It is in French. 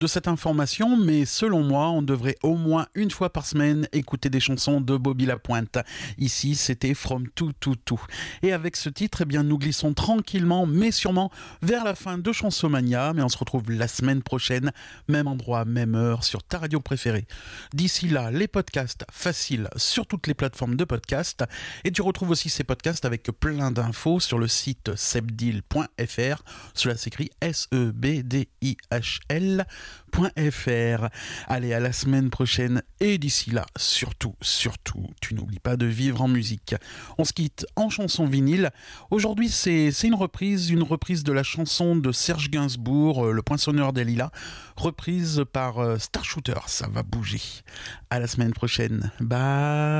de cette information, mais selon moi, on devrait au moins une fois par semaine écouter des chansons de Bobby Lapointe. Ici, c'était From To To To. Et avec ce titre, eh bien, nous glissons tranquillement, mais sûrement, vers la fin de Chansomania. Mais on se retrouve la semaine prochaine, même endroit, même heure, sur ta radio préférée. D'ici là, les podcasts faciles sur toutes les plateformes de podcast. Et tu retrouves aussi ces podcasts avec plein d'infos sur le site sebdil.fr. Cela s'écrit sebdihl.fr. Allez, à la semaine prochaine. Et d'ici là, surtout, tu n'oublies pas de vivre en musique. On se quitte en chanson vinyle. Aujourd'hui, c'est une reprise de la chanson de Serge Gainsbourg, Le Poinçonneur des Lilas, reprise par Star Shooter. Ça va bouger. À la semaine prochaine. Bye.